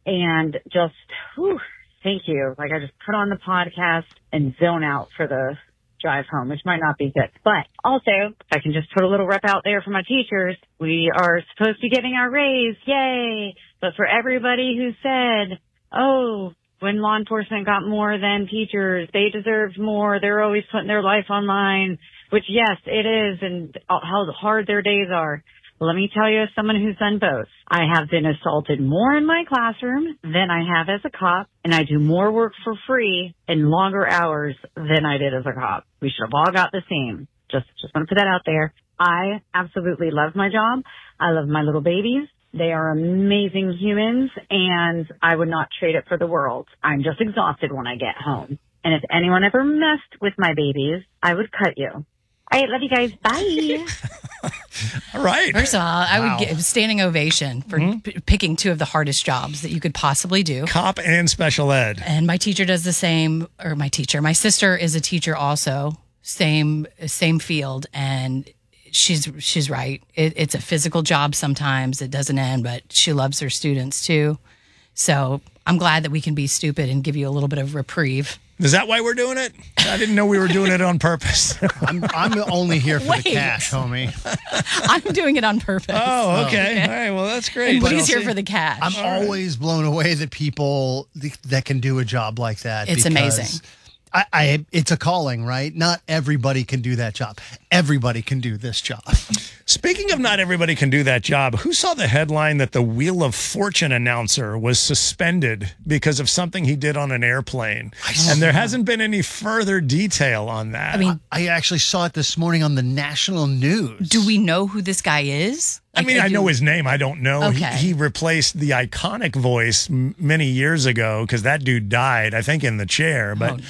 and just, thank you. Like, I just put on the podcast and zone out for the drive home, which might not be good. But also, if I can just put a little rep out there for my teachers, we are supposed to be getting our raise. Yay. But for everybody who said, oh, when law enforcement got more than teachers, they deserved more. They're always putting their life on line, which, yes, it is, and how hard their days are. Well, let me tell you, as someone who's done both, I have been assaulted more in my classroom than I have as a cop, and I do more work for free in longer hours than I did as a cop. We should have all got the same. Just want to put that out there. I absolutely love my job. I love my little babies. They are amazing humans, and I would not trade it for the world. I'm just exhausted when I get home. And if anyone ever messed with my babies, I would cut you. All right, love you guys. Bye. All right. First of all, I would give a standing ovation for picking two of the hardest jobs that you could possibly do. Cop and special ed. And my teacher does the same, or my sister is a teacher also, same field, and she's right. It's a physical job sometimes. It doesn't end, but she loves her students too. So I'm glad that we can be stupid and give you a little bit of reprieve. Is that why we're doing it? I didn't know we were doing it on purpose. I'm only here for the cash, homie. I'm doing it on purpose. Oh, okay. All right. Well, that's great. And Woody's here for the cash. I'm always blown away that people that can do a job like that. It's amazing. It's a calling, right? Not everybody can do that job. Everybody can do this job. Speaking of not everybody can do that job, who saw the headline that the Wheel of Fortune announcer was suspended because of something he did on an airplane? And there hasn't been any further detail on that. I mean, I actually saw it this morning on the national news. Do we know who this guy is? I know his name. I don't know. Okay. He replaced the iconic voice many years ago because that dude died, I think, in the chair. But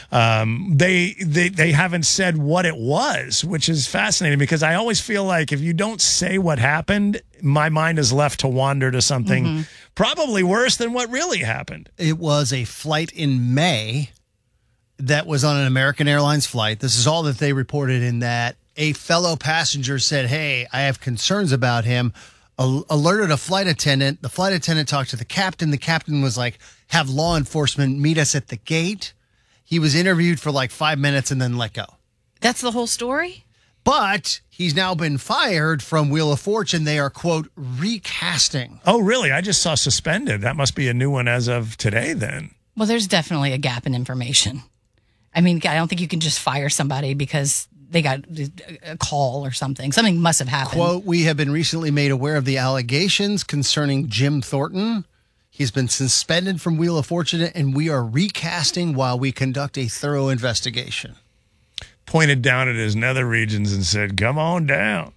they haven't said what it was, which is fascinating because I always feel like if you don't say what happened, my mind is left to wander to something probably worse than what really happened. It was a flight in May that was on an American Airlines flight. This is all that they reported in that. A fellow passenger said, hey, I have concerns about him, alerted a flight attendant. The flight attendant talked to the captain. The captain was like, have law enforcement meet us at the gate. He was interviewed for like 5 minutes and then let go. That's the whole story? But he's now been fired from Wheel of Fortune. They are, quote, recasting. Oh, really? I just saw suspended. That must be a new one as of today then. Well, there's definitely a gap in information. I mean, I don't think you can just fire somebody because they got a call or something. Something must have happened. Quote, we have been recently made aware of the allegations concerning Jim Thornton. He's been suspended from Wheel of Fortune, and we are recasting while we conduct a thorough investigation. Pointed down at his nether regions and said, come on down.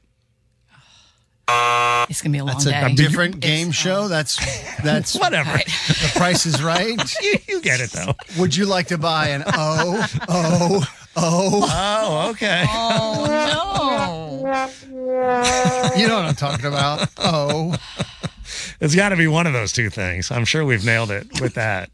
It's going to be a long That's day. a different game show. That's whatever. Right. The Price is Right. You get it, though. Would you like to buy an Oh, okay. Oh, no. You know what I'm talking about. Oh. It's got to be one of those two things. I'm sure we've nailed it with that.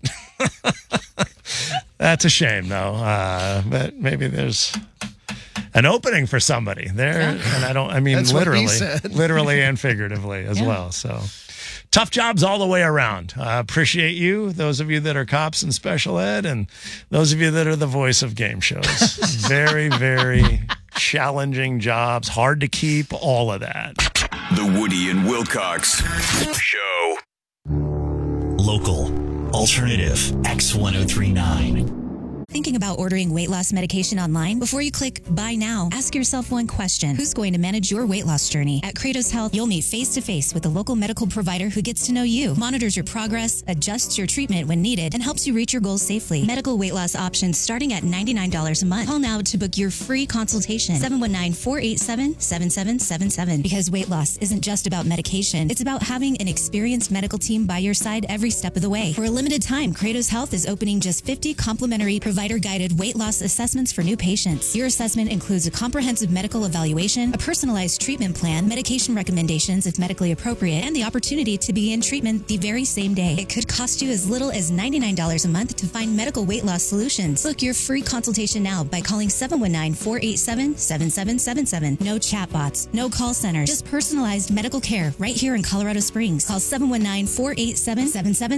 That's a shame, though. But maybe there's an opening for somebody there. And I mean, That's literally and figuratively as well. So tough jobs all the way around. Appreciate you, those of you that are cops in special ed, and those of you that are the voice of game shows. Very, very challenging jobs, hard to keep, all of that. The Woody and Wilcox Show. Local, alternative, X1039. Thinking about ordering weight loss medication online? Before you click buy now, ask yourself one question. Who's going to manage your weight loss journey? At Kratos Health, you'll meet face-to-face with a local medical provider who gets to know you, monitors your progress, adjusts your treatment when needed, and helps you reach your goals safely. Medical weight loss options starting at $99 a month. Call now to book your free consultation. 719-487-7777. Because weight loss isn't just about medication. It's about having an experienced medical team by your side every step of the way. For a limited time, Kratos Health is opening just 50 complimentary provider-guided weight loss assessments for new patients. Your assessment includes a comprehensive medical evaluation, a personalized treatment plan, medication recommendations if medically appropriate, and the opportunity to begin treatment the very same day. It could cost you as little as $99 a month to find medical weight loss solutions. Book your free consultation now by calling 719-487-7777. No chatbots, no call centers, just personalized medical care right here in Colorado Springs. Call 719-487-7777.